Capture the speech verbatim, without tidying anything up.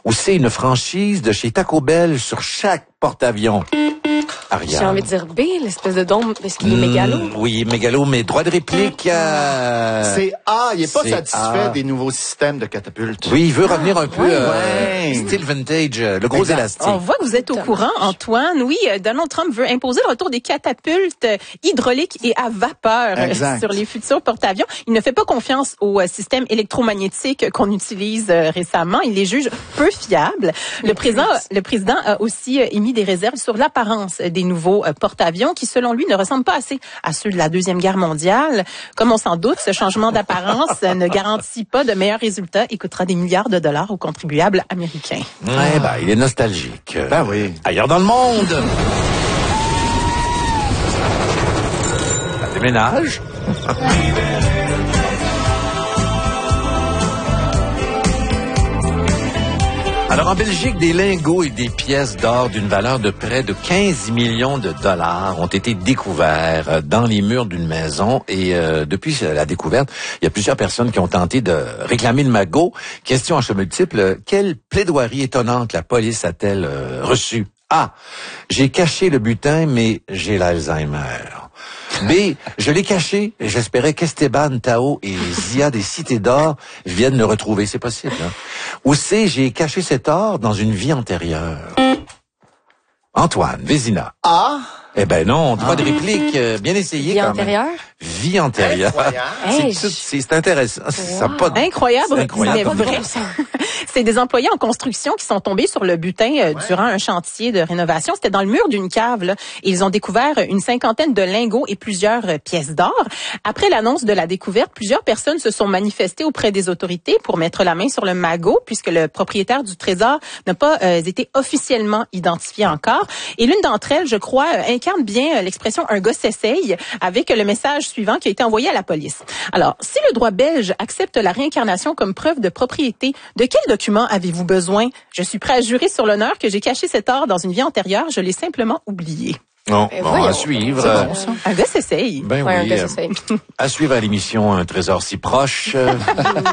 Ou c'est une franchise de chez Taco Bell sur chaque porte-avions? Ariane. J'ai envie de dire B, l'espèce de dôme, parce qu'il est mégalo. Mmh, oui, mégalo, mais droit de réplique... Euh... C'est A. Il n'est pas c'est satisfait A. des nouveaux systèmes de catapultes. Oui, il veut revenir un peu ouais. euh, Ouais. style vintage, le gros Exact. élastique. On voit que vous êtes au courant, Antoine. Oui, Donald Trump veut imposer le retour des catapultes hydrauliques et à vapeur Exact. sur les futurs porte-avions. Il ne fait pas confiance au système électromagnétique qu'on utilise récemment. Il les juge peu fiables. Le président, le président a aussi émis des réserves sur l'apparence des nouveaux porte-avions qui, selon lui, ne ressemblent pas assez à ceux de la Deuxième Guerre mondiale. Comme on s'en doute, ce changement d'apparence ne garantit pas de meilleurs résultats et coûtera des milliards de dollars aux contribuables américains. Ouais, ben, il est nostalgique. Ben oui. Ailleurs dans le monde. Ça déménage. Alors, en Belgique, des lingots et des pièces d'or d'une valeur de près de quinze millions de dollars ont été découverts dans les murs d'une maison. Et euh, depuis la découverte, il y a plusieurs personnes qui ont tenté de réclamer le magot. Question à choix multiple, quelle plaidoirie étonnante la police a-t-elle euh, reçue? A. J'ai caché le butin, mais j'ai l'Alzheimer. B. Je l'ai caché et j'espérais qu'Esteban, Tao et Zia des Cités d'Or viennent le retrouver. C'est possible, hein? Ou C. J'ai caché cet or dans une vie antérieure. Antoine, Vézina. A. Eh ben non, droit de réplique, euh, bien essayé Vie quand antérieure? même. Vie antérieure. Hey, C'est, tout- c'est, c'est intéressant. Ça a pas de- Incroyable, c'est incroyable. mais vrai. C'est des employés en construction qui sont tombés sur le butin euh, Ouais. durant un chantier de rénovation. C'était dans le mur d'une cave, là. Et ils ont découvert une cinquantaine de lingots et plusieurs euh, pièces d'or. Après l'annonce de la découverte, plusieurs personnes se sont manifestées auprès des autorités pour mettre la main sur le magot, puisque le propriétaire du trésor n'a pas euh, été officiellement identifié encore. Et l'une d'entre elles, je crois, euh, incarne bien euh, l'expression « un gars s'essaye » avec euh, le message suivant qui a été envoyé à la police. Alors, si le droit belge accepte la réincarnation comme preuve de propriété, de quel document avez-vous besoin? Je suis prêt à jurer sur l'honneur que j'ai caché cet or dans une vie antérieure, je l'ai simplement oublié. Non, Eh, bon, voyons. à suivre. C'est euh, bon, ça. Un gars s'essaye. Ben Ouais, un oui, gars euh, s'essaye. à suivre à l'émission Un trésor si proche. euh,